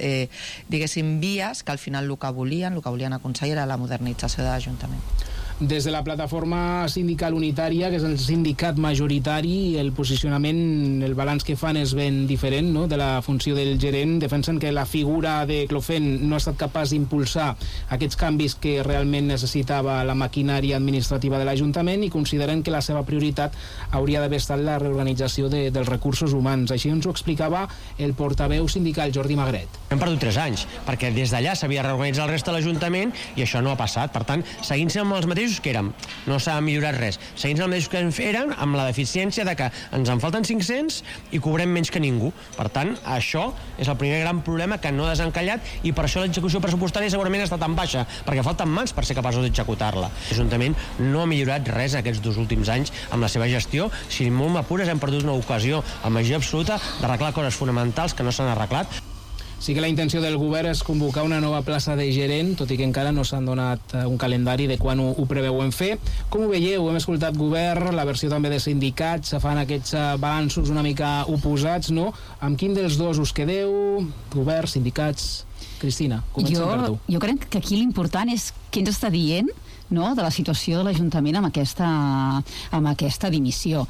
diguéssim, vies que al final el que volien aconseguir era la modernització de l'Ajuntament. Des de la plataforma sindical unitària, que és el sindicat majoritari, el posicionament, el balanç que fan és ben diferent, no?, de la funció del gerent. Defensen que la figura de Clofent no ha estat capaç d'impulsar aquests canvis que realment necessitava la maquinària administrativa de l'Ajuntament i consideren que la seva prioritat hauria d'haver estat la reorganització dels recursos humans. Així ens ho explicava el portaveu sindical Jordi Magret. Hem perdut 3 anys, perquè des d'allà s'havia reorganitzat el reste de l'Ajuntament i això no ha passat. Per tant, seguint amb els mateixos que érem, no s'ha millorat res. Seguint amb els mateixos que érem, amb la deficiència de que ens en falten 500 i cobrem menys que ningú. Per tant, això és el primer gran problema que no ha desencallat i per això l'execució pressupostària segurament està tan baixa, perquè falten mans per ser capaços d'executar-la. L'Ajuntament no ha millorat res aquests 2 últims anys amb la seva gestió. Si molt m'apures hem perdut una ocasió amb majoria absoluta d'arreglar coses fonamentals que no s'han arreglat. Sí que la intenció del govern és convocar una nova plaça de gerent, tot i que encara no s'han donat un calendari de quan ho preveuen fer. Com ho veieu? Hem escoltat govern, la versió també de sindicats, se fan aquests balanços una mica oposats, no? Amb quin dels dos us quedeu? Govern, sindicats... Cristina, comencem per tu. Jo crec que aquí l'important és què ens està dient, no?, de la situació de l'Ajuntament amb aquesta dimissió.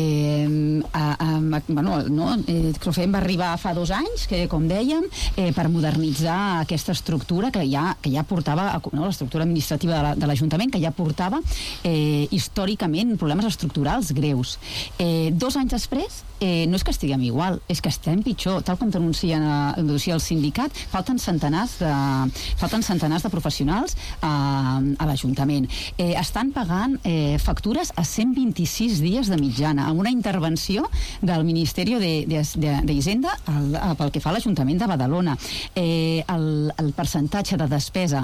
Clofent va arribar fa 2 anys, que, com dèiem, per modernitzar aquesta estructura que ja portava, no?, l'estructura administrativa de l'Ajuntament, que ja portava històricament problemes estructurals greus. 2 anys després, no és que estiguem igual, és que estem pitjor. Tal com denuncia el sindicat, falten centenars de professionals a l'Ajuntament. Estan pagant factures a 126 dies de mitjana, amb una intervenció del Ministeri d'Hisenda pel que fa a l'Ajuntament de Badalona. El percentatge de despesa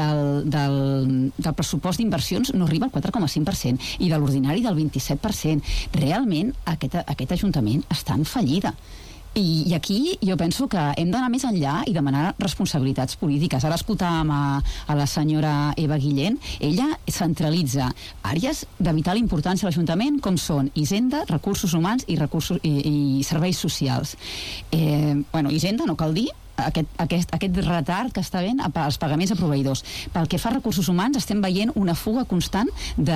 del pressupost d'inversions no arriba al 4,5% i de l'ordinari del 27%. Realment aquest Ajuntament està en fallida. I aquí jo penso que hem d'anar més enllà i demanar responsabilitats polítiques. Ara escoltàvem a la senyora Eva Guillén. Ella centralitza àrees de vital importància a l'Ajuntament, com són Hisenda, recursos humans i serveis socials. Hisenda, no cal dir, aquest retard que està havent als pagaments a proveïdors. Pel que fa a recursos humans, estem veient una fuga constant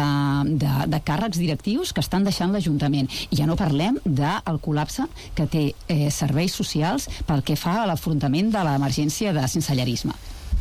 de càrrecs directius que estan deixant l'Ajuntament. I ja no parlem del col·lapse que té serveis socials pel que fa a l'afrontament de l'emergència de sensellarisme.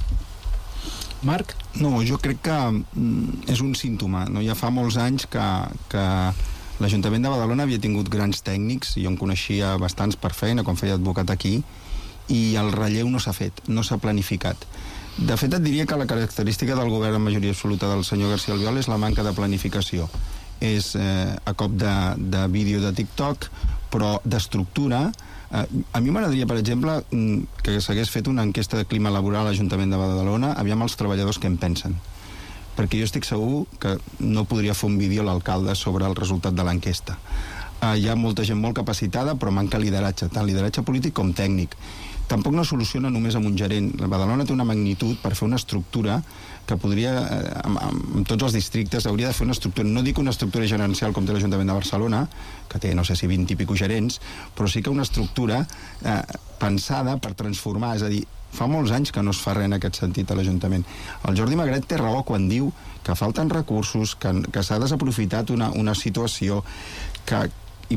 Marc? No, jo crec que és un símptoma. Ja fa molts anys que l'Ajuntament de Badalona havia tingut grans tècnics, jo en coneixia bastants per feina, quan feia advocat aquí, i el relleu no s'ha fet, no s'ha planificat. De fet, et diria que la característica del govern en majoria absoluta del senyor García Albiol és la manca de planificació. És a cop de vídeo de TikTok, però d'estructura. A mi m'agradaria, per exemple, que s'hagués fet una enquesta de clima laboral a l'Ajuntament de Badalona, aviam els treballadors què en pensen. Perquè jo estic segur que no podria fer un vídeo l'alcalde sobre el resultat de l'enquesta. Hi ha molta gent molt capacitada, però manca lideratge, tant lideratge polític com tècnic. Tampoc no soluciona només amb un gerent. La Badalona té una magnitud per fer una estructura que podria, amb tots els districtes, hauria de fer una estructura, no dic una estructura gerencial com té l'Ajuntament de Barcelona, que té, no sé si 20 i pico gerents, però sí que una estructura pensada per transformar, és a dir, fa molts anys que no es fa res en aquest sentit a l'Ajuntament. El Jordi Magret té raó quan diu que falten recursos, que s'ha desaprofitat una situació i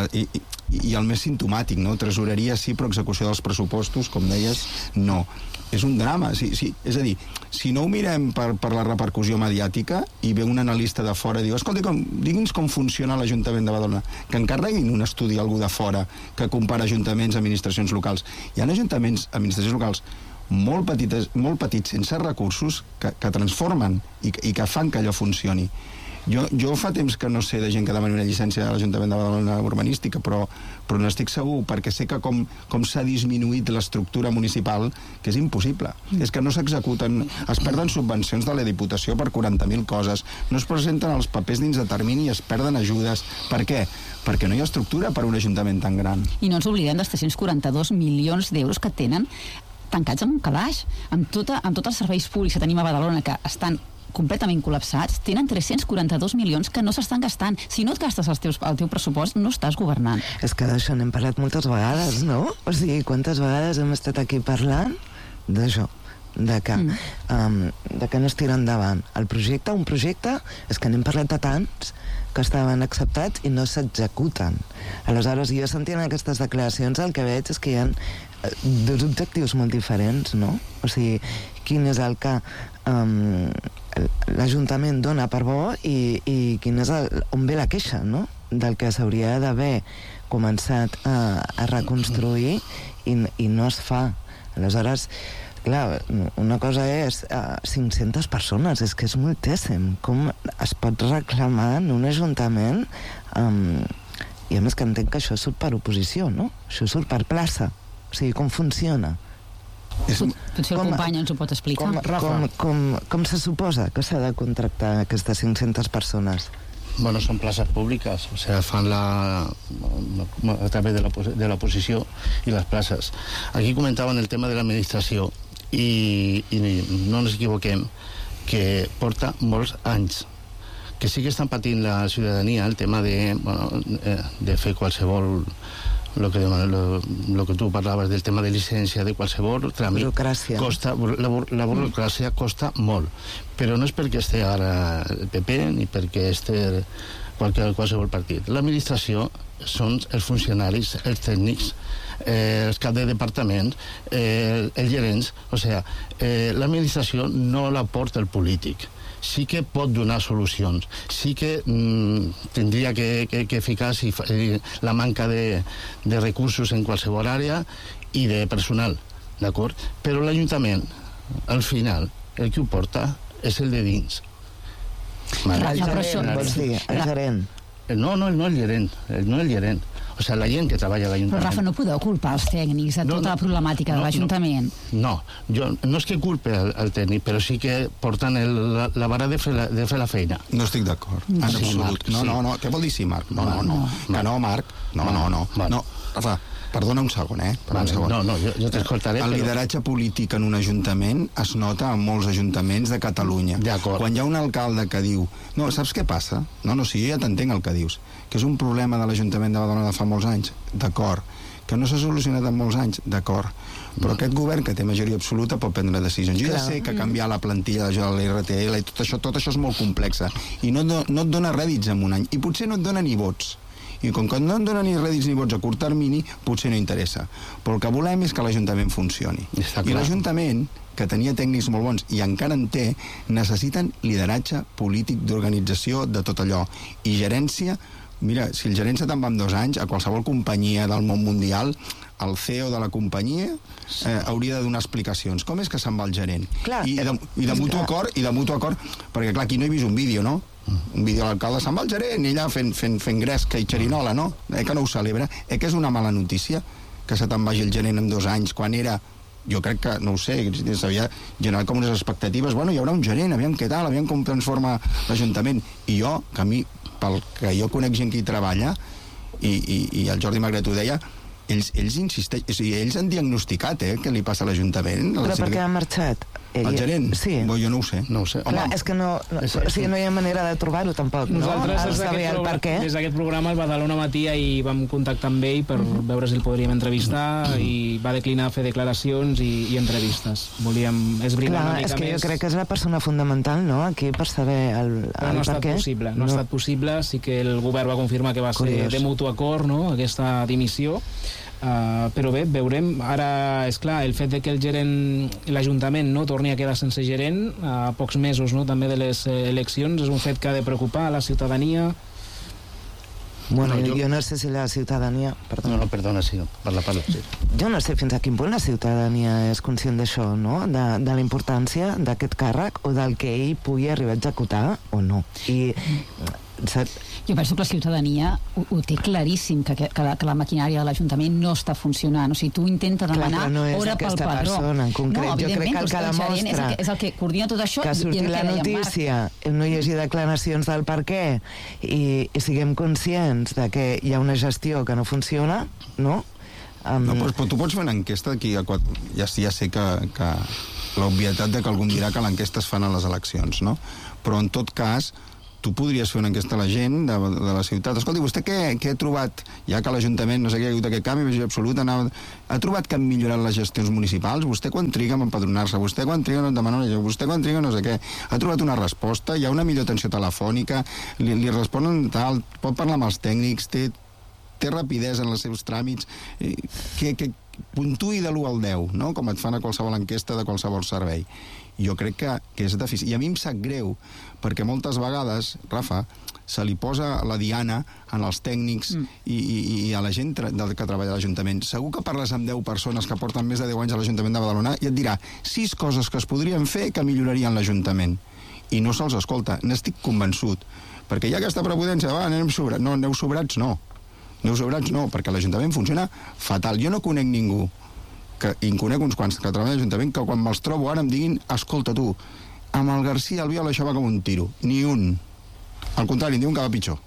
el més simptomàtic, no? Tresoreria sí, però execució dels pressupostos, com deies, no. És un drama. És a dir, si no ho mirem per la repercussió mediàtica i ve un analista de fora i diu, escolta, digui'ns com funciona l'Ajuntament de Badalona, que encarreguin un estudi a algú de fora que compara ajuntaments, administracions locals. Hi ha ajuntaments, administracions locals molt petits, sense recursos, que transformen i que fan que allò funcioni. Jo fa temps que no sé de gent que demani una llicència a l'Ajuntament de Badalona urbanística, però n'estic segur, perquè sé que com s'ha disminuït l'estructura municipal, que és impossible. És que no s'executen, es perden subvencions de la Diputació per 40.000 coses, no es presenten els papers dins de termini i es perden ajudes. Per què? Perquè no hi ha estructura per a un ajuntament tan gran. I no ens oblidem dels 342 milions d'euros que tenen tancats en un calaix, amb tots els serveis públics que tenim a Badalona, que estan completament col·lapsats, tenen 342 milions que no s'estan gastant. Si no et gastes el teu pressupost, no estàs governant. És que d'això n'hem parlat moltes vegades, no? O sigui, quantes vegades hem estat aquí parlant d'això, de que no es tira endavant el projecte. Un projecte és que n'hem parlat de tants que estaven acceptats i no s'executen. Aleshores, jo sentint aquestes declaracions, el que veig és que hi ha dos objectius molt diferents, no? O sigui, quin és el que l'Ajuntament dona per bo i quin és on ve la queixa, no? Del que s'hauria d'haver començat a reconstruir i no es fa. Aleshores, clar, una cosa és 500 persones, és que és moltíssim. Com es pot reclamar en un ajuntament? I a més que entenc que això surt per oposició, no? Això surt per plaça. O sigui, com funciona? Potser el company ens ho pot explicar. Com se suposa que s'ha de contractar aquestes 500 persones? Bueno, son plazas públicas, o sea, fan a través de la oposició i les places. Aquí comentaven el tema de l'administració i no ens equivoquem, que porta molts anys, que sí que estan patint la ciutadania el tema de fer qualsevol, lo que tu parlaves del tema de llicència, de qualsevol tràmit, la burocràcia costa molt, però no és perquè esté ara el PP ni perquè esté qualsevol partit. L'administració són els funcionaris, els tècnics, els caps de departament, els gerents, o sigui, l'administració no la porta el polític. Sí que pot donar solucions, sí que tindria que ficar la manca de recursos en qualsevol àrea i de personal, d'acord? Però l'Ajuntament, al final, el que ho porta és el de dins. El gerent. No el gerent. O sigui, la gent que treballa a l'Ajuntament. Però, Rafa, no podeu culpar els tècnics de tota la problemàtica de l'Ajuntament. No és que culpe el tècnic, però sí que porten la vara de fer la feina. No estic d'acord, en absolut. No, què vol dir sí, Marc? No. Que no, Marc? No, Rafa, perdona un segon, No, jo t'escoltaré. El lideratge polític en un ajuntament es nota en molts ajuntaments de Catalunya. Quan hi ha un alcalde que diu no, saps què passa? No, sí, jo ja t'entenc el que dius, que és un problema de l'Ajuntament de Badalona de fa molts anys, d'acord, que no s'ha solucionat en molts anys, d'acord, però aquest govern que té majoria absoluta pot prendre decisions. Jo ja sé que canviar la plantilla de l'IRTL i tot això és molt complex i no et dona rèdits en un any, i potser no et dona ni vots. I com que no et dona ni rèdits ni vots a curt termini, potser no interessa. Però el que volem és que l'Ajuntament funcioni. I l'Ajuntament, que tenia tècnics molt bons i encara en té, necessiten lideratge polític d'organització de tot allò. I gerència, mira, si el gerent se te'n va en 2 anys, a qualsevol companyia del món mundial, el CEO de la companyia hauria de donar explicacions. Com és que se'n va el gerent? I de mutu acord, perquè clar, aquí no he vist un vídeo, no? Un vídeo de l'alcalde, se'n va el gerent i allà fent gresca i xerinola, no? Que no ho celebra. Que és una mala notícia que se te'n vagi el gerent en 2 anys, quan era, jo crec que, no ho sé, s'havia generat com unes expectatives, bueno, hi haurà un gerent, aviam què tal, aviam com transforma l'Ajuntament. I jo, que a mi, pel que jo conec gent que hi treballa, i el Jordi Magret ho deia, ells insisteixen, o sigui, ells han diagnosticat què li passa a l'Ajuntament. Però per què ha marxat? El gerent? Sí. Bo, jo no ho sé. Clar, és que no hi ha manera de trobar-ho tampoc, no? Nosaltres des d'aquest programa el Badalona Matí i vam contactar amb ell per veure si el podríem entrevistar i va declinar fer declaracions i entrevistes. Volíem esbrinar una mica més. És que jo crec que és la persona fundamental, no?, aquí per saber el no ha estat possible, sí que el govern va confirmar que va ser de mutu acord, no?, aquesta dimissió. Però bé, veurem ara, és clar, el fet de que el gerent, l'Ajuntament, no, torni a quedar sense gerent a pocs mesos, no, també de les eleccions, és un fet que ha de preocupar a la ciutadania. Bueno, jo no sé si la ciutadania... Perdona, sí, parla. Sí. Jo no sé fins a quin punt la ciutadania és conscient d'això, no?, de la importància d'aquest càrrec o del que ell pugui arribar a executar o no. I... Jo penso que la ciutadania ho té claríssim, que la maquinària de l'Ajuntament no està funcionant. O sigui, tu intenta demanar hora pel padró. Persona en concret. Jo crec que el que demostra és el que coordina tot això. Que surti la notícia, no hi hagi declaracions del per què i siguem conscients de que hi ha una gestió que no funciona, no? No, però tu pots fer una enquesta aquí, ja sé que l'obvietat de que algú dirà que l'enquesta es fan a les eleccions, no? Però en tot cas, tu podries fer una enquesta a la gent de la ciutat. Escolti, vostè què ha trobat, ja que l'Ajuntament no sé què ha hagut aquest canvi, majoria absoluta, ha trobat que han millorat les gestions municipals? Vostè quan triga a empadronar-se? Vostè quan triga a demanar una gent? Vostè quan triga no sé què? Ha trobat una resposta? Hi ha una millor atenció telefònica? Li responen tal? Pot parlar amb els tècnics? Té rapidesa en els seus tràmits? Que puntuï de l'1 al 10, no? Com et fan a qualsevol enquesta de qualsevol servei. Jo crec que és deficient. I a mi em sap greu, perquè moltes vegades, Rafa, se li posa la diana en els tècnics i a la gent que treballa a l'Ajuntament. Segur que parles amb 10 persones que porten més de 10 anys a l'Ajuntament de Badalona i et dirà 6 coses que es podrien fer que millorarien l'Ajuntament. I no se'ls escolta. N'estic convençut. Perquè hi ha aquesta prepotència, anem sobrats. No, aneu sobrats no. Aneu sobrats no, perquè l'Ajuntament funciona fatal. Jo no conec ningú, i en conec uns quants que treballen a l'Ajuntament, que quan me'ls trobo ara em diguin, escolta tu, amb el García Albiol això va com un tiro. Ni un. Al contrari, en diuen que va pitjor.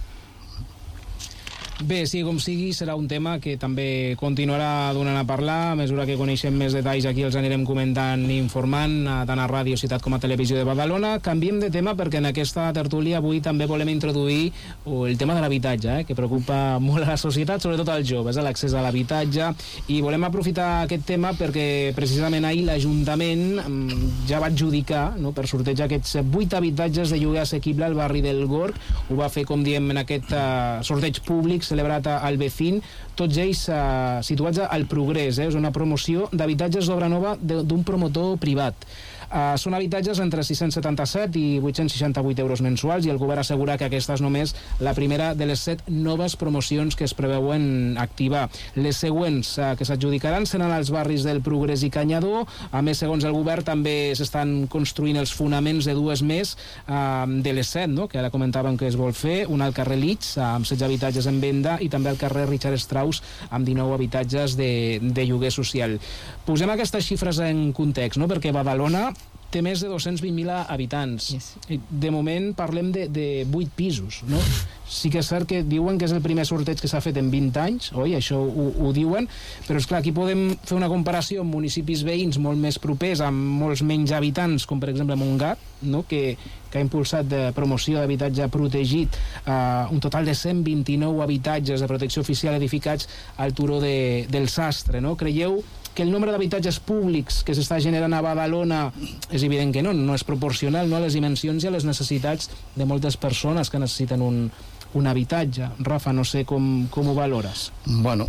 Bé, sí, com sigui, serà un tema que també continuarà donant a parlar. A mesura que coneixem més detalls aquí els anirem comentant i informant tant a Ràdio Ciutat com a Televisió de Badalona. Canviem de tema perquè en aquesta tertúlia avui també volem introduir el tema de l'habitatge, que preocupa molt a la societat, sobretot als joves, l'accés a l'habitatge, i volem aprofitar aquest tema perquè precisament ahir l'Ajuntament ja va adjudicar, per sorteig, aquests 8 habitatges de lloguer assequible al barri del Gorg. Ho va fer, com diem, en aquest sorteig públic celebrat al Vecín, tots ells situats al Progrés. És una promoció d'habitatges d'obra nova d'un promotor privat. Són habitatges entre 677 i 868 euros mensuals, i el govern assegura que aquesta és només la primera de les 7 noves promocions que es preveuen activar. Les següents que s'adjudicaran seran als barris del Progrés i Canyadó. A més, segons el govern, també s'estan construint els fonaments de 2 més de les 7, que ara comentàvem que es vol fer, una al carrer Litz, amb 16 habitatges en venda, i també al carrer Richard Strauss, amb 19 habitatges de lloguer social. Posem aquestes xifres en context, perquè Badalona té més de 220.000 habitants. De moment parlem de 8 pisos, no? Sí que és cert que diuen que és el primer sorteig que s'ha fet en 20 anys, oi? Això ho diuen, però és clar, aquí podem fer una comparació amb municipis veïns molt més propers, amb molts menys habitants, com per exemple Montgat, que ha impulsat de promoció d'habitatge protegit un total de 129 habitatges de protecció oficial edificats al turó del Sastre, no? Creieu que el nombre d'habitatges públics que s'està generant a Badalona és evident que no és proporcional a les dimensions i a les necessitats de moltes persones que necessiten un habitatge? Rafa, no sé com ho valores. Bueno,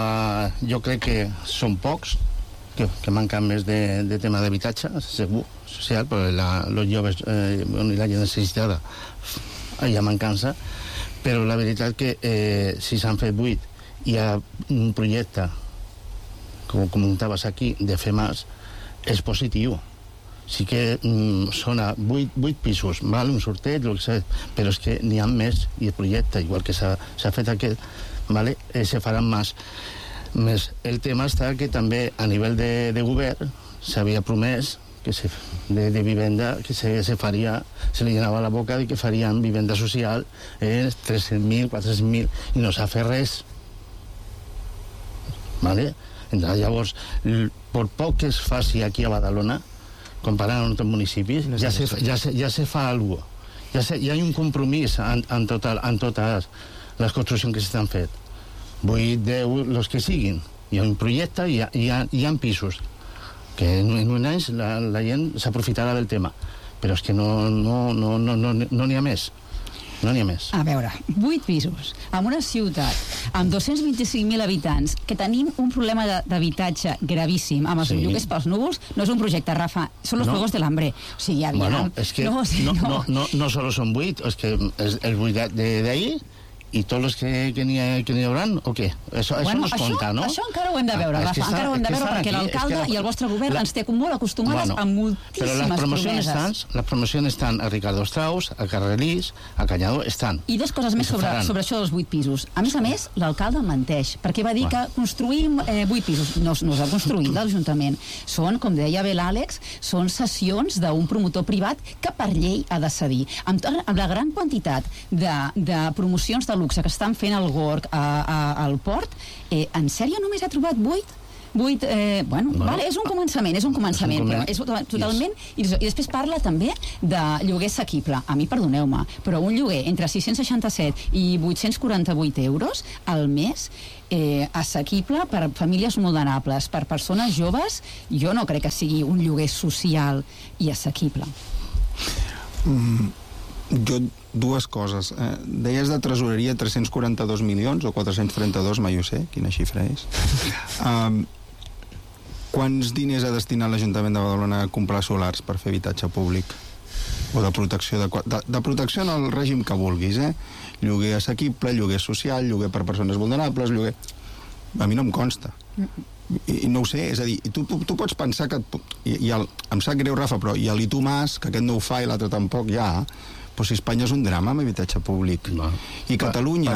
jo crec que són pocs, que manquen més de tema d'habitatge, segur, social, però els joves i la gent necessitada hi ha mancança, però la veritat que si s'han fet 8 i hi ha un projecte, com comentaves aquí, de fer més, és positiu. Sí que són 8 pisos, un sorteig, però és que n'hi ha més, i el projecte, igual que s'ha fet aquest, se faran més. El tema està que també a nivell de govern s'havia promès que de vivenda que se faria, se li llenava la boca de que farien vivenda social 300.000, 400.000, i no s'ha fet res. Llavors, per poc que es faci aquí a Badalona, comparant amb altres municipis, ja se fa alguna cosa. Ja hi ha un compromís en totes les construccions que s'estan fet. 8, 10, els que siguin. Hi ha un projecte i hi ha pisos. Que en un any la gent s'aprofitarà del tema. Però és que no n'hi ha més. No n'hi ha més. A veure, 8 pisos, en una ciutat amb 225.000 habitants, que tenim un problema d'habitatge gravíssim, amb els lloguers pels núvols, no és un projecte, Rafa, són els Juegos del Hambre. O sigui, aviam... Bueno, és que no solo són 8, és que el 8 d'ahir i tots els que n'hi haurà, o què? Això no es compta, no? Això encara ho hem de veure, Rafa, encara ho hem de veure, perquè l'alcalde i el vostre govern ens té molt acostumades a moltíssimes promeses. Les promocions estan a Ricardo Strauss, a Carrelís, a Canyadó, estan. I 2 coses més sobre això dels 8 pisos. A més, l'alcalde menteix, perquè va dir que construïm 8 pisos. No s'ha construït l'Ajuntament. Són, com deia bé l'Àlex, són cessions d'un promotor privat que per llei ha de cedir. Amb la gran quantitat de promocions de luxe que estan fent al Gorg, al Port, en sèrio només ha trobat 8? Vale, és un començament, però és totalment... I després parla també de lloguer assequible. A mi, perdoneu-me, però un lloguer entre 667 i 848 euros al mes assequible per famílies vulnerables, per persones joves, jo no crec que sigui un lloguer social i assequible. Jo, dues coses. Deies de tresoreria 342 milions o 432, mai ho sé, quina xifra és. Quants diners ha destinat l'Ajuntament de Badalona a comprar solars per fer habitatge públic? O de protecció, de protecció en el règim que vulguis, lloguer assequible, lloguer social, lloguer per persones vulnerables, lloguer... A mi no em consta. I no ho sé, és a dir, tu pots pensar que... Em sap greu, Rafa, però i el Tomàs, que aquest no ho fa i l'altre tampoc, ja... Però si Espanya és un drama amb habitatge públic. I Catalunya,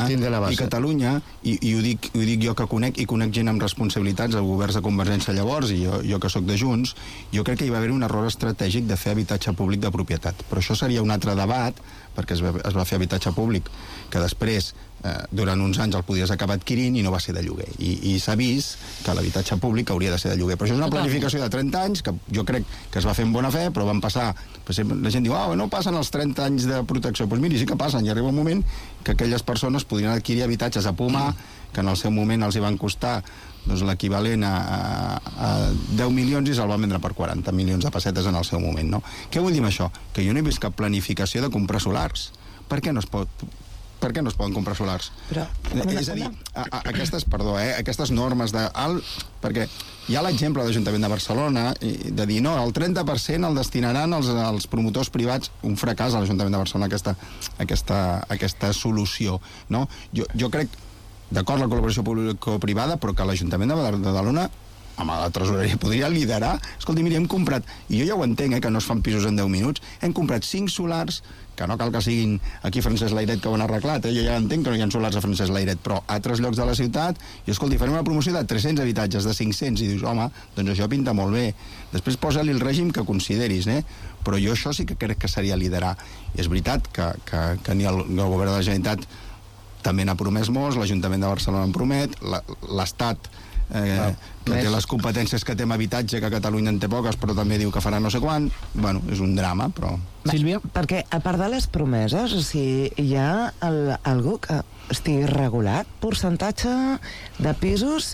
i ho dic jo que conec gent amb responsabilitats als governs de Convergència llavors, i jo que sóc de Junts, jo crec que hi va haver un error estratègic de fer habitatge públic de propietat. Però això seria un altre debat, perquè es va fer habitatge públic, que després, durant uns anys, el podies acabar adquirint i no va ser de lloguer. I s'ha vist que l'habitatge públic hauria de ser de lloguer. Però això és una planificació de 30 anys, que jo crec que es va fer amb bona fe, però van passar... La gent diu, no passen els 30 anys de protecció. Doncs miri, sí que passen, i arriba un moment que aquelles persones podrien adquirir habitatges a Puma, que en el seu moment els hi van costar l'equivalent a 10 milions i se'l van vendre per 40 milions de pessetes en el seu moment, no? Què vull dir amb això? Que jo no he vist cap planificació de comprar solars. Per què no es poden comprar solars? És a dir, aquestes normes de... Perquè hi ha l'exemple de l'Ajuntament de Barcelona de dir, no, el 30% el destinaran als promotors privats, un fracàs a l'Ajuntament de Barcelona aquesta solució, no? Jo crec, d'acord, la col·laboració público-privada, però que l'Ajuntament de Badalona amb la tresoreria podria liderar. Escolti, miri, hem comprat, i jo ja ho entenc, que no es fan pisos en 10 minuts, hem comprat 5 solars, que no cal que siguin aquí Francesc Layret que ho han arreglat, jo ja entenc que no hi ha solars a Francesc Layret, però a altres llocs de la ciutat, i escolti, farem una promoció de 300 habitatges, de 500, i dius, home, doncs això pinta molt bé. Després posa-li el règim que consideris, però jo això sí que crec que seria liderar. I és veritat que ni el govern de la Generalitat també n'ha promès molts, l'Ajuntament de Barcelona en promet, l'Estat que té les competències que té amb habitatge, que Catalunya en té poques, però també diu que farà no sé quan. Bueno, és un drama, però... Sílvia? Perquè, a part de les promeses, o sigui, hi ha algú que estigui regulat, percentatge de pisos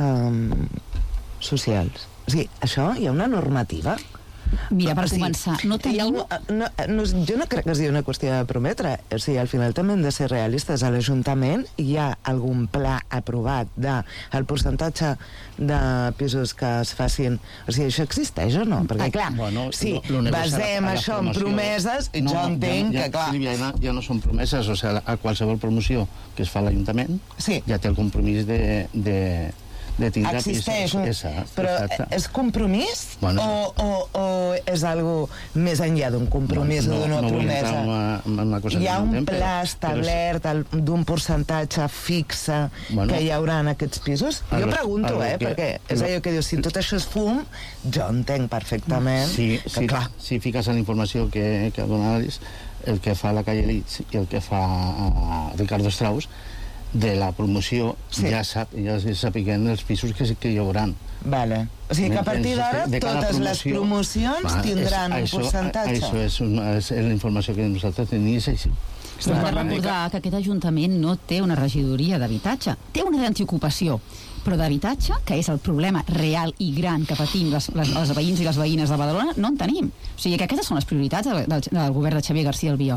socials. O sigui, això, hi ha una normativa. Mira, per començar, no tenim... Jo no crec que sigui una qüestió de prometre. O sigui, al final també hem de ser realistes. A l'Ajuntament hi ha algun pla aprovat del percentatge de pisos que es facin... O sigui, això existeix o no? Perquè, clar, si basem això en promeses, jo entenc que, clar... Ja no són promeses, o sigui, a qualsevol promoció que es fa a l'Ajuntament ja té el compromís de tindre existeix, pisos. Però és compromís o és algo més enllà d'un compromís o d'una promesa? Hi ha un pla establert d'un percentatge fixe que hi haurà en aquests pisos? Jo pregunto, perquè és allò que dius, si tot això és fum, jo entenc perfectament que, clar... Si fiques en la informació que donaves, el que fa la Calle Litz i el que fa Ricardo Strauss, de la promoció ja sapiguem els pisos que hi haurà. Vale. O sigui que a partir d'ara totes les promocions tindran un percentatge. Això és la informació que nosaltres tenim, és així. Però hem de recordar que aquest Ajuntament no té una regidoria d'habitatge, té una d'antiocupació, però d'habitatge, que és el problema real i gran que patim els veïns i les veïnes de Badalona, no en tenim. O sigui que aquestes són les prioritats del govern de Xavier García Albiol.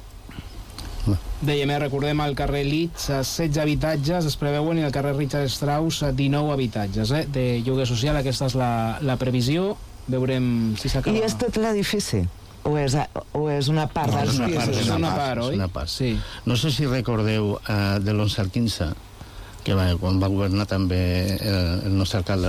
Dèiem, recordem, al carrer Litz 16 habitatges es preveuen, i al carrer Richard Strauss 19 habitatges de lloguer social. Aquesta és la previsió. Veurem si s'acaba. I és tot l'edifici? O és una part dels pisos? És una part, oi? Sí. No sé si recordeu de l'11 al 15, que quan va governar també el nostre alcalde,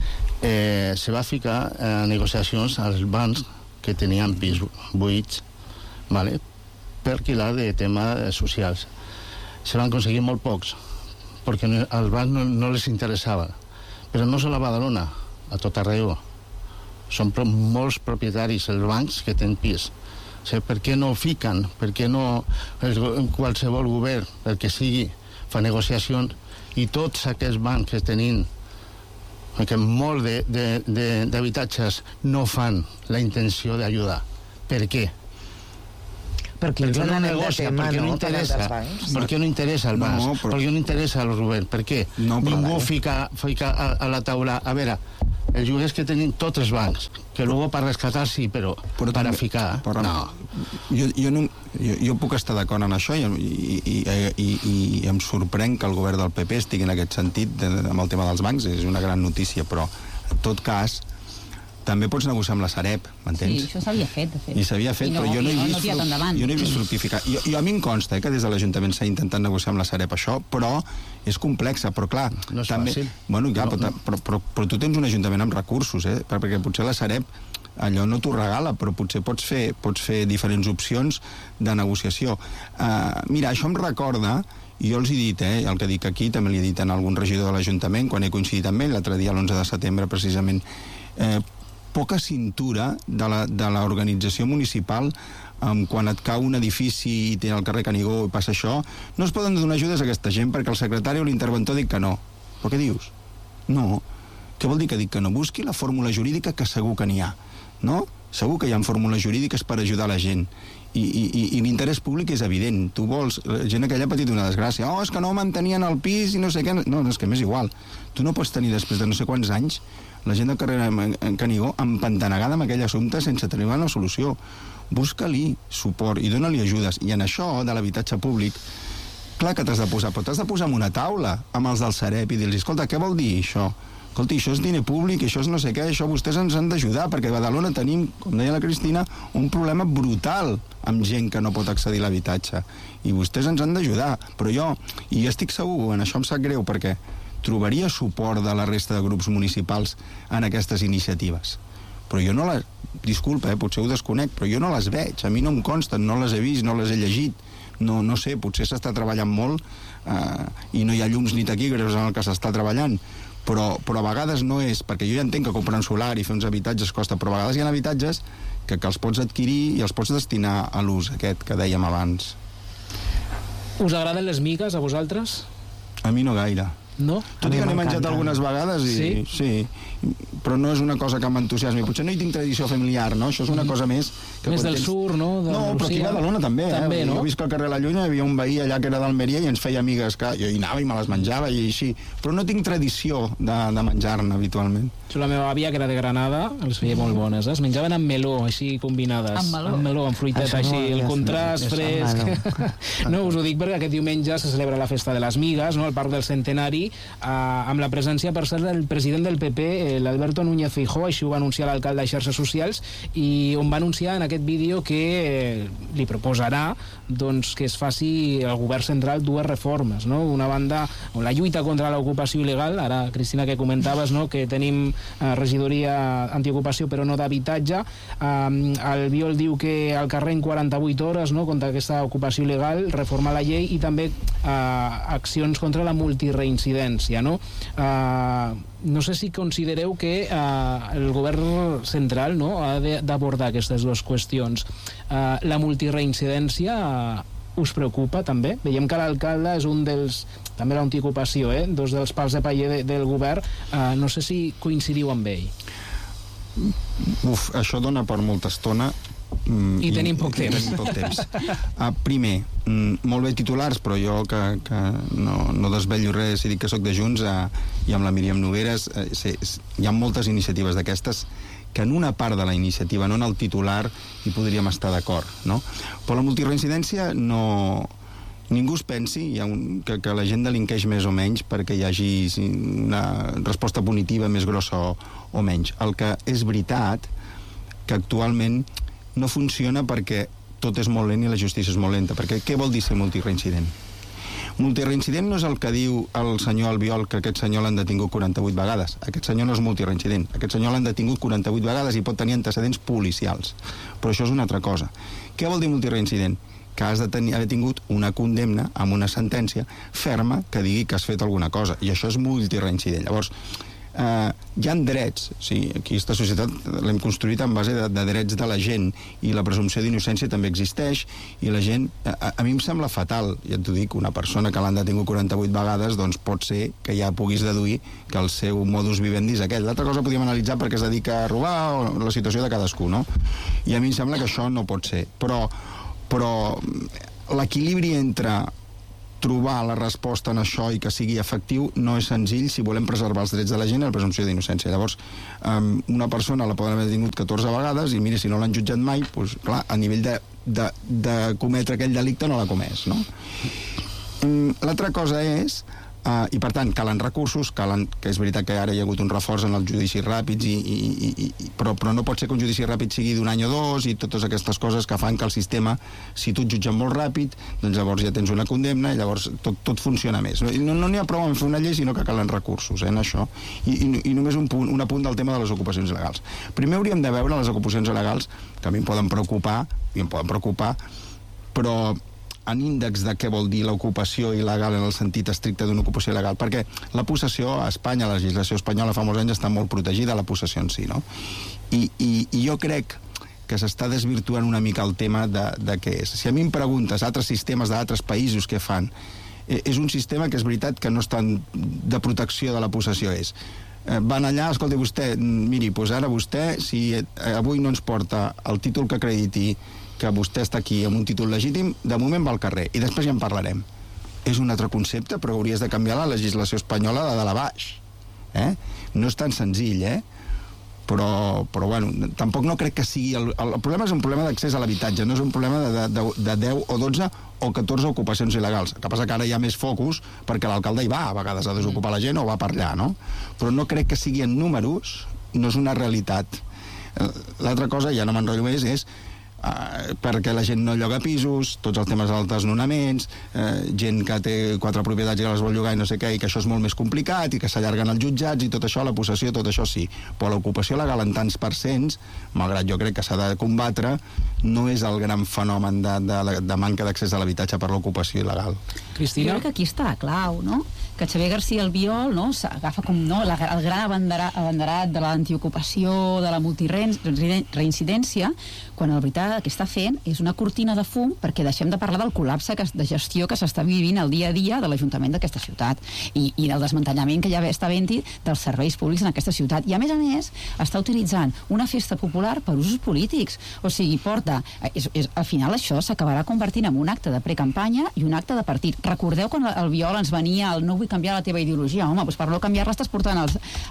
se va ficar negociacions als bancs que tenien pisos buits, vale? Per alquilar de temes socials. Se van aconseguir molt pocs, perquè als bancs no les interessava. Però no sols a Badalona, a tot arreu. Són molts propietaris, els bancs, que tenen pis. O sigui, per què no fiquen? Per què no qualsevol govern, el que sigui, fa negociacions, i tots aquests bancs que tenim perquè molt d'habitatges no fan la intenció d'ajudar. Per què? Perquè no negocia, perquè no interessa. Perquè no interessa el banc, perquè no interessa el Rubén. Per què? Ningú fica a la taula... A veure, els lloguers que tenen tots els bancs, que luego per rescatar sí, però per a ficar... No. Jo puc estar d'acord en això i em sorprèn que el govern del PP estigui en aquest sentit amb el tema dels bancs, és una gran notícia, però en tot cas també pots negociar amb la Sareb, m'entens? Sí, això s'havia fet, de fet. I s'havia fet, però jo no he vist fructificar. A mi em consta que des de l'Ajuntament s'ha intentat negociar amb la Sareb això, però és complexa, però clar... No és també, fàcil. Bueno, clar, però tu tens un Ajuntament amb recursos, perquè potser la Sareb allò no t'ho regala, però potser pots fer diferents opcions de negociació. Mira, això em recorda, i jo els he dit, el que dic aquí, també li he dit a algun regidor de l'Ajuntament, quan he coincidit amb ell, l'altre dia, l'11 de setembre, precisament, poca cintura de l'organització municipal quan et cau un edifici i té al carrer Canigó i passa això, no es poden donar ajudes a aquesta gent perquè el secretari o l'interventor dic que no. Però què dius? No. Què vol dir que dic que no? Busqui la fórmula jurídica, que segur que n'hi ha, no? Segur que hi ha fórmules jurídiques per ajudar la gent. I l'interès públic és evident. Tu vols... La gent aquella ha patit una desgràcia. Oh, és que no mantenien el pis i no sé què... No, és que m'és igual. Tu no pots tenir després de no sé quants anys la gent del carrer Canigó empantanegada amb aquell assumpte sense tenir una solució. Busca-li suport i dona-li ajudes. I en això de l'habitatge públic, clar que t'has de posar, però t'has de posar en una taula amb els del Sareb i dir-los, escolta, què vol dir això? Escolta, això és diner públic, això és no sé què, això vostès ens han d'ajudar, perquè a Badalona tenim, com deia la Cristina, un problema brutal amb gent que no pot accedir a l'habitatge. I vostès ens han d'ajudar. Però jo, i estic segur, en això em sap greu, perquè trobaria suport de la resta de grups municipals en aquestes iniciatives. Però jo no les... Disculpa, potser ho desconec, però jo no les veig. A mi no em consten, no les he vist, no les he llegit. No sé, potser s'està treballant molt i no hi ha llums ni taquígrafs en el que s'està treballant. Però a vegades no és... Perquè jo ja entenc que comprar un solar i fer uns habitatges costa, però a vegades hi ha habitatges que els pots adquirir i els pots destinar a l'ús aquest que dèiem abans. Us agraden les migues, a vosaltres? A mi no gaire. No? Tot i que n'he menjat algunes vegades i... Sí, però no és una cosa que m'entusiasmi. Potser no hi tinc tradició familiar, no? Això és una cosa més... Més del sur, no? No, però aquí a Badalona també, no? Jo visc al carrer La Lluna, hi havia un veí allà que era d'Almeria i ens feia amigues, que jo hi anava i me les menjava i així. Però no tinc tradició de menjar-ne habitualment. La meva àvia, que era de Granada, les feia molt bones, Es menjaven amb meló, així combinades. Amb meló? Amb meló, amb fruiteta, així, el contrast fresc. No, us ho dic perquè aquest diumenge se celebra la festa de les migues, no?, al Parc del Centenari, amb la presència, per cert, del president del PP, l'Alberto Núñez Feijóo, així ho va anunciar l'alcalde a xarxes socials, i on va anunciar en aquest vídeo que li proposarà doncs, que es faci el govern central dues reformes, no? Una banda, la lluita contra l'ocupació il·legal, ara, Cristina, que comentaves, no?, que tenim regidoria antiocupació però no d'habitatge. El Biol diu que al carrer en 48 hores, no?, contra aquesta ocupació il·legal, reformar la llei, i també accions contra la multireincidència, no? No sé si considereu que el govern central, no?, ha d'abordar aquestes dues qüestions. La multireincidència us preocupa també? Veiem que l'alcalde és un dels, també l'antiocupació, dos dels pals de paller del govern. No sé si coincidiu amb ell. Això dona per molta estona. I tenim poc temps. Primer, molt bé titulars, però jo que no desvello res i dic que soc de Junts, i amb la Míriam Nogueras hi ha moltes iniciatives d'aquestes que en una part de la iniciativa, no en el titular, hi podríem estar d'acord, no? Però la multireincidència no... Ningú es pensi que la gent delinqueix més o menys perquè hi hagi una resposta punitiva més grossa o menys. El que és veritat que actualment no funciona perquè tot és molt lent i la justícia és molt lenta. Perquè què vol dir ser multireincident? Multireincident no és el que diu el senyor Albiol, que aquest senyor l'han detingut 48 vegades. Aquest senyor no és multireincident. Aquest senyor l'han detingut 48 vegades i pot tenir antecedents policials. Però això és una altra cosa. Què vol dir multireincident? Que has d'haver tingut una condemna amb una sentència ferma que digui que has fet alguna cosa. I això és multireincident. Llavors, hi ha drets, sí, aquí aquesta societat l'hem construït en base de drets de la gent, i la presumpció d'innocència també existeix, i la gent, a mi em sembla fatal, ja t'ho dic, una persona que l'han detingut 48 vegades, doncs pot ser que ja puguis deduir que el seu modus vivendi és aquell. L'altra cosa podríem analitzar perquè es dedica a robar o la situació de cadascú, no? I a mi em sembla que això no pot ser, però l'equilibri entre trobar la resposta en això i que sigui efectiu no és senzill si volem preservar els drets de la gent i la presumpció d'innocència. Llavors, una persona la poden haver detingut 14 vegades i mira, si no l'han jutjat mai, doncs, clar, a nivell de cometre aquell delicte no l'ha comès, no? L'altra cosa és, i per tant calen recursos, que és veritat que ara hi ha hagut un reforç en els judicis ràpids, però no pot ser que un judici ràpid sigui d'un any o dos, i totes aquestes coses que fan que el sistema, si tu et jutgen molt ràpid, doncs llavors ja tens una condemna i llavors tot funciona més. No n'hi ha prou en fer una llei, sinó que calen recursos en això. I només un apunt del tema de les ocupacions il·legals. Primer hauríem de veure les ocupacions il·legals, que a mi em poden preocupar, però en índex de què vol dir l'ocupació il·legal en el sentit estricte d'una ocupació il·legal, perquè la possessió a Espanya, la legislació espanyola fa molts anys està molt protegida, la possessió en si, no? I jo crec que s'està desvirtuant una mica el tema de què és. Si a mi em preguntes altres sistemes d'altres països què fan, és un sistema que és veritat que no està de protecció de la possessió, van allà, escolta, vostè, miri, doncs ara vostè, si avui no ens porta el títol que acrediti que vostè està aquí amb un títol legítim, de moment va al carrer, i després ja en parlarem. És un altre concepte, però hauries de canviar la legislació espanyola de dalt a baix. No és tan senzill, però bueno, tampoc no crec que sigui... El problema és un problema d'accés a l'habitatge, no és un problema de 10 o 12 o 14 ocupacions il·legals. El que passa que ara hi ha més focus perquè l'alcalde hi va, a vegades, a desocupar la gent o va per allà, no? Però no crec que sigui en números, no és una realitat. L'altra cosa, ja no m'enrotllo més, és perquè la gent no lloga pisos, tots els temes dels desnonaments, gent que té 4 propietats i les vol llogar i no sé què, i que això és molt més complicat i que s'allarguen els jutjats i tot això, la possessió, tot això sí, però l'ocupació legal en tants percents, malgrat jo crec que s'ha de combatre, no és el gran fenomen de manca d'accés a l'habitatge per l'ocupació il·legal. Cristina? Jo crec que aquí està la clau, no? Que Xavier García Albiol, no, s'agafa com, no, el gran abanderat de l'antiocupació, de la multireincidència, quan en veritat el que està fent és una cortina de fum perquè deixem de parlar del col·lapse de gestió que s'està vivint el dia a dia de l'Ajuntament d'aquesta ciutat i del desmantellament que ja està havent-hi dels serveis públics en aquesta ciutat. I a més, està utilitzant una festa popular per usos polítics. O sigui, al final això s'acabarà convertint en un acte de precampanya i un acte de partit. Recordeu quan el Albiol ens venia el no vull canviar la teva ideologia? Home, doncs per no canviar-la estàs portant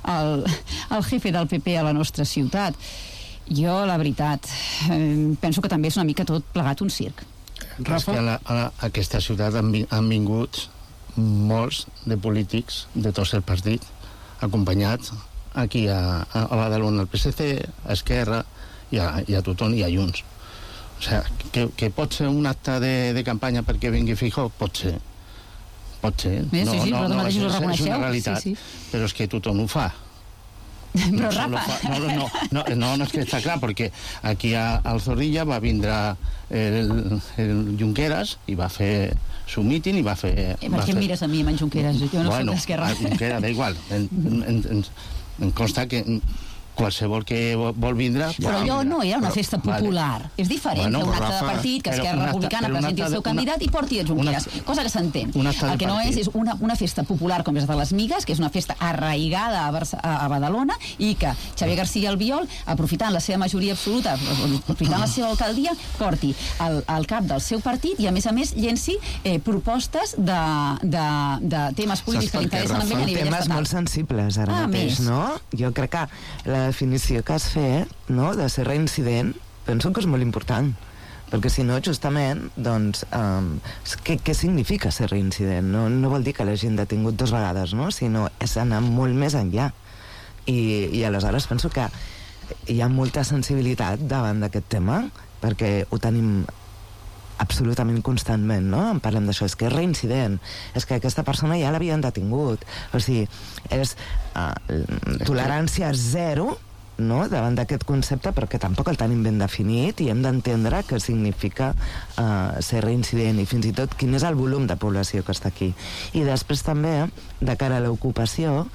el jefe del PP a la nostra ciutat. Jo, la veritat, penso que també és una mica tot plegat un circ. Rafa? A aquesta ciutat han vingut molts de polítics de tots els partits, acompanyats aquí a Badalona, al PSC, a Esquerra i a tothom i a Junts. O sigui, que pot ser un acte de campanya perquè vingui Feijóo? Pot ser. Sí, és una realitat, però és que tothom ho fa. Però Rafa... No, és que està clar, perquè aquí al Zorrilla va vindre el Junqueras i va fer su míting i va fer... Per què em mires a mi, amb en Junqueras? Jo no soc d'Esquerra. Junqueras, da igual. Em consta que qualsevol que vol vindre... Però allò no era una festa popular. És diferent que un acte de partit, que Esquerra Republicana presenti el seu candidat i porti a Junqueras, cosa que s'entén. El que no és una festa popular com és de les Migues, que és una festa arraigada a Badalona i que Xavier García Albiol, aprofitant la seva majoria absoluta, aprofitant la seva alcaldia, porti al cap del seu partit i a més llenci propostes de temes polítics que li interessen a ell a nivell estatal. Temes molt sensibles ara mateix, no? Jo crec que la definició que has fet, no?, de ser reincident, penso que és molt important, perquè si no, justament, doncs, què significa ser reincident? No vol dir que l'hagin detingut 2 vegades, no?, sinó és anar molt més enllà. I aleshores penso que hi ha molta sensibilitat davant d'aquest tema, perquè ho tenim absolutament constantment, no? En parlem d'això, és que és reincident, és que aquesta persona ja l'havien detingut, o sigui, és tolerància zero, no?, davant d'aquest concepte, però que tampoc el tenim ben definit i hem d'entendre què significa ser reincident i fins i tot quin és el volum de població que està aquí. I després també, de cara a l'ocupació,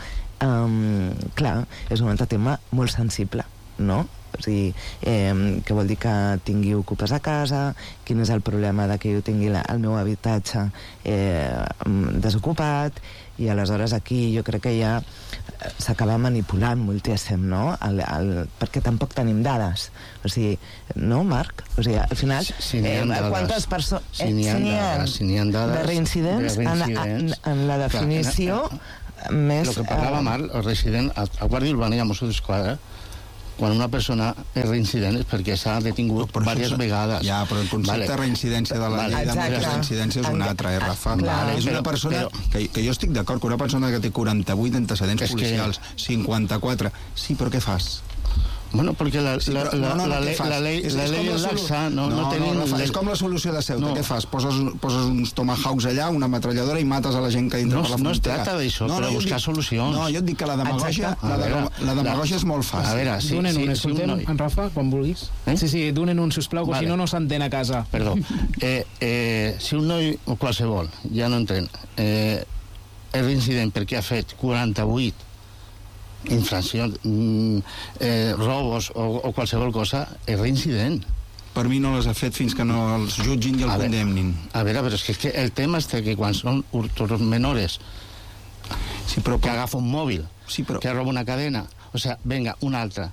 clar, és un altre tema molt sensible, no? O sigui, què vol dir que tingui ocupes a casa, quin és el problema de que jo tingui el meu habitatge desocupat, i aleshores aquí jo crec que ja s'acaba manipulant moltíssim, no? Perquè tampoc tenim dades. O sigui, no, Marc? O sigui, al final, quantes persones... Si n'hi ha dades... De reincidents, en la definició més... El que parlava Marc, el resident, a Guàrdia Urbana i a Mossos d'Esquadra, quan una persona és reincident és perquè s'ha detingut diverses vegades. Ja, però el concepte de reincidència de la llei de reincidència és un altre, Rafa. És una persona que jo estic d'acord, que una persona que té 48 antecedents policials, 54... Sí, però què fas? Bueno, perquè la llei és laxa, no tenim... És com la solució de Ceuta, què fas? Poses uns tomahawks allà, una metralladora i mates a la gent que entra per la frontera. No es tracta d'això, però buscar solucions. No, jo et dic que la demagògia és molt fàcil. A veure, donen un, escoltem, en Rafa, quan vulguis. Sí, donen un, sisplau, que si no, no s'entén a casa. Perdó. Si un noi, o qualsevol, ja no entén, és reincident perquè ha fet 48 infraccions, robos o qualsevol cosa, és reincident. Per mi no les ha fet fins que no els jutgin i el condemnin. A veure, però és que el tema és que quan són hurtos menores, que agafa un mòbil, que roba una cadena, o sea, venga, una altra.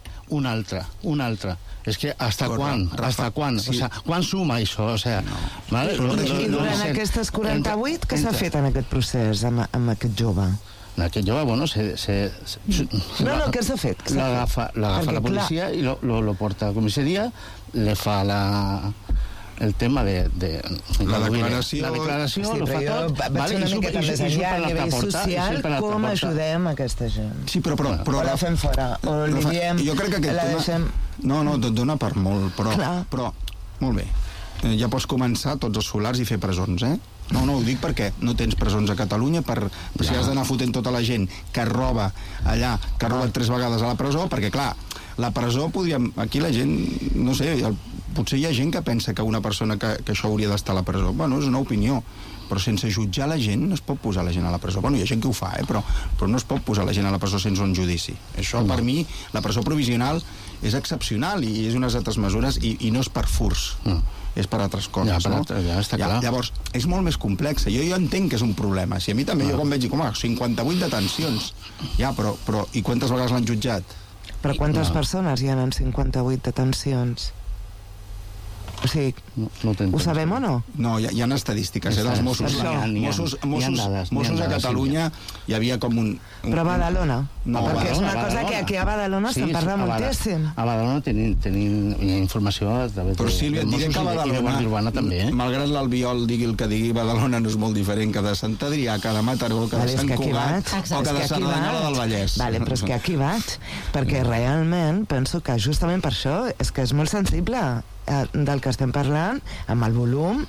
És que hasta quan? O sea, quan suma això? O sea, I durant aquestes 48, què s'ha fet en aquest procés amb aquest jove? Aquest jove, bueno, què s'ha fet? L'agafa la policia i lo porta a la comissaria, le fa el tema de la declaració, lo fa tot. Vaig una miqueta més enllà a nivell social, com ajudem aquesta gent? Sí, però o la fem fora, o li diem... Jo crec que aquest tema... No, et dona per molt, però molt bé. Ja pots començar tots els solars i fer presons, eh? No, ho dic perquè no tens presons a Catalunya si has d'anar fotent tota la gent que roba allà, que ha robat 3 vegades a la presó, perquè clar, la presó podríem... Aquí la gent, no sé, potser hi ha gent que pensa que una persona que això hauria d'estar a la presó. Bueno, és una opinió, però sense jutjar la gent no es pot posar la gent a la presó. Bueno, hi ha gent que ho fa, però no es pot posar la gent a la presó sense un judici. Això, per mi, la presó provisional és excepcional i és unes altres mesures i no és per furs. És per altres coses, no? Ja està clar. Llavors, és molt més complex. Jo entenc que és un problema. Si a mi també, jo quan veig, 58 detencions. Ja, però i quantes vegades l'han jutjat? Però quantes persones hi ha en 58 detencions? O sigui, ho sabem o no? No, hi ha estadístiques, dels Mossos. Mossos a Catalunya hi havia com un... Però a Badalona? No, perquè és una cosa que aquí a Badalona se'n parla moltíssim. A Badalona tenim informació a través de... Però Sílvia, et diré que a Badalona, malgrat l'Albiol digui el que digui, Badalona no és molt diferent que de Sant Adrià, que de Mataró, que de Sant Cugat, o que de Cerdanyola del Vallès. Vale, però és que aquí vaig, perquè realment penso que justament per això és que és molt sensible del que estem parlant, amb el volum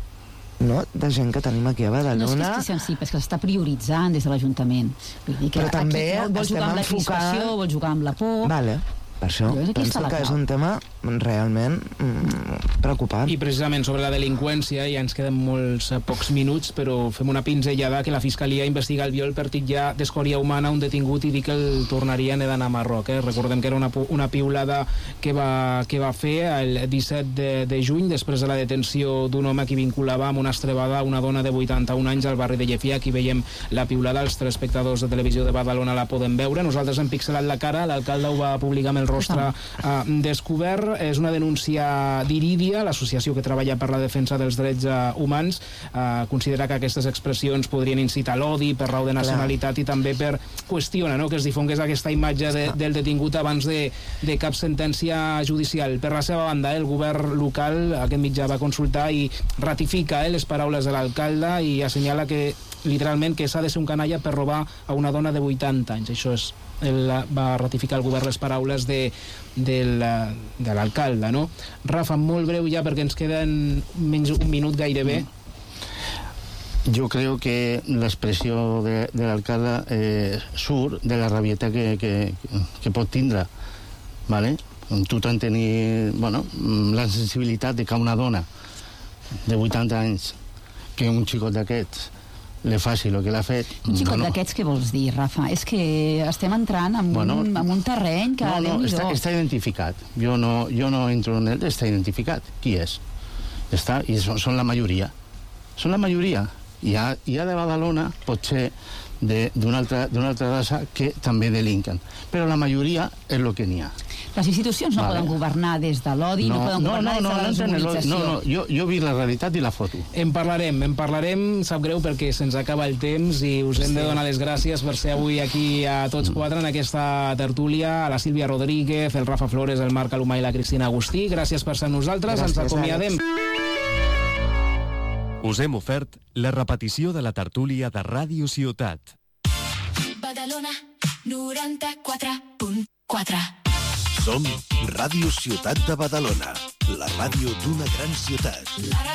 de gent que tenim aquí a Badalona. No és que sensible, és que s'està prioritzant des de l'Ajuntament. Però també vols jugar amb la crispació, vols jugar amb la por... Vale. Per això penso que és un tema realment preocupant. I precisament sobre la delinqüència, ja ens queden pocs minuts, però fem una pinzellada que la Fiscalia investiga el viol per titllar d'escòria humana un detingut i dir que el tornaria nedant a Marroc. Recordem que era una piulada que va fer el 17 de juny, després de la detenció d'un home que vinculava amb una estrebada a una dona de 81 anys al barri de Llefià. Aquí veiem la piulada, els telespectadors de televisió de Badalona la poden veure. Nosaltres hem pixelat la cara, l'alcalde ho va publicar amb el rostre descobert. És una denúncia d'Iridia, l'associació que treballa per la defensa dels drets humans. Considera que aquestes expressions podrien incitar l'odi per raó de nacionalitat i també per qüestionar que es difongués aquesta imatge del detingut abans de cap sentència judicial. Per la seva banda, el govern local, aquest mitjà va consultar i ratifica les paraules de l'alcalde i assenyala que literalment que s'ha de ser un canalla per robar a una dona de 80 anys. Això és va ratificar el govern les paraules de l'alcalde, no? Rafa, molt breu ja perquè ens queden menys un minut gairebé. Jo creo que l'expressió de l'alcalde surt de la rabieta que pot tindre, ¿vale? Tu tant tenir la sensibilitat de que una dona de 80 anys, que un xicot d'aquests le faci el que l'ha fet... Un xicot d'aquests, què vols dir, Rafa? És que estem entrant en un terreny que... No, està identificat. Jo no entro en ell, està identificat. Qui és? Està, i són la majoria. Són la majoria. Hi ha de Badalona, potser d'una altra raça que també delinquen. Però la majoria és el que n'hi ha. Les institucions no poden governar des de l'odi, no poden governar des de la desmobilització. No, jo vi la realitat i la foto. En parlarem, sap greu perquè se'ns acaba el temps i us hem de donar les gràcies per ser avui aquí a tots quatre en aquesta tertúlia, a la Sílvia Rodríguez, el Rafa Flores, el Marc Alomà i la Cristina Agustí. Gràcies per ser amb nosaltres, ens acomiadem. Us hem ofert la repetició de la tertúlia de Ràdio Ciutat. Badalona 94.4. Som Ràdio Ciutat de Badalona, la ràdio d'una gran ciutat.